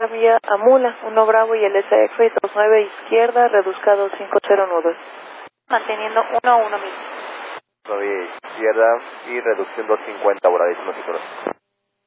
vía a Mula, 1 Bravo y el SX 29 izquierda, reduzca 250 nudos. Manteniendo 1 a 1 mismo. 9 izquierda y reducción 250, voladísimo 5.